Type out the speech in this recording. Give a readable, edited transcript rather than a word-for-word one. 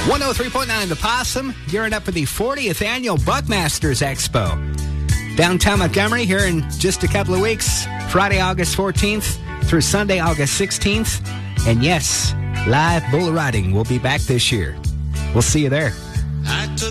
103.9 The Possum, gearing up for the 40th annual Buckmasters Expo. Downtown Montgomery here in just a couple of weeks, Friday, August 14th through Sunday, August 16th. And yes, live bull riding will be back this year. We'll see you there.